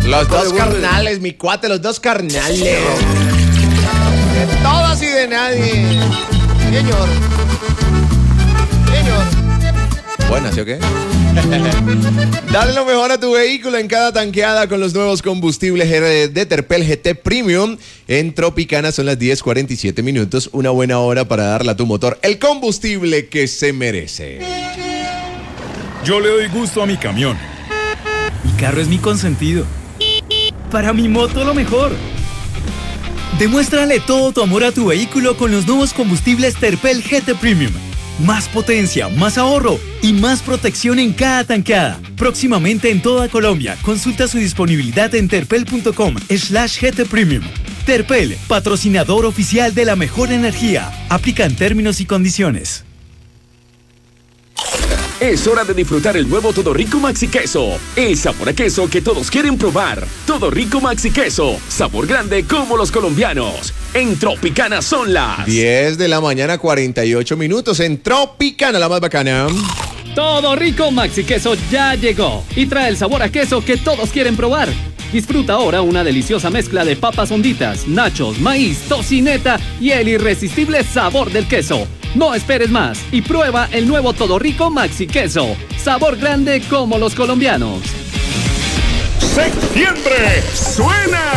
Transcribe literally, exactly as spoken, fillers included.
Los dos carnales, mi cuate, los dos carnales. De todas y de nadie. Señor. Señor. Buenas, ¿sí o qué? Dale lo mejor a tu vehículo en cada tanqueada con los nuevos combustibles de Terpel G T Premium. En Tropicana son las diez cuarenta y siete minutos. Una buena hora para darle a tu motor el combustible que se merece. Yo le doy gusto a mi camión. Mi carro es mi consentido. Para mi moto lo mejor. Demuéstrale todo tu amor a tu vehículo con los nuevos combustibles Terpel G T Premium. Más potencia, más ahorro y más protección en cada tanqueada. Próximamente en toda Colombia. Consulta su disponibilidad en terpel.com slash GT Premium. Terpel, patrocinador oficial de la mejor energía. Aplican términos y condiciones. Es hora de disfrutar el nuevo Todo Rico Maxi Queso. El sabor a queso que todos quieren probar. Todo Rico Maxi Queso. Sabor grande como los colombianos. En Tropicana son las diez de la mañana, cuarenta y ocho minutos. En Tropicana, la más bacana. Todo Rico Maxi Queso ya llegó y trae el sabor a queso que todos quieren probar. Disfruta ahora una deliciosa mezcla de papas honditas, nachos, maíz, tocineta y el irresistible sabor del queso. No esperes más y prueba el nuevo Todo Rico Maxi Queso. Sabor grande como los colombianos. ¡Septiembre! ¡Suena!